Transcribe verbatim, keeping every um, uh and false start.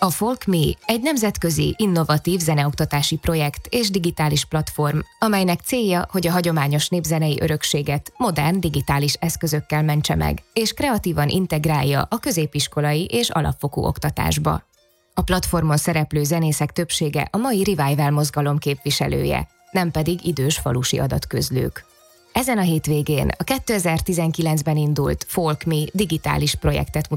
A FolkMe egy nemzetközi, innovatív zeneoktatási projekt és digitális platform, amelynek célja, hogy a hagyományos népzenei örökséget modern digitális eszközökkel mentse meg, és kreatívan integrálja a középiskolai és alapfokú oktatásba. A platformon szereplő zenészek többsége a mai revival mozgalom képviselője, nem pedig idős falusi adatközlők. Ezen a hétvégén a kétezer-tizenkilencben indult FolkMe digitális projektet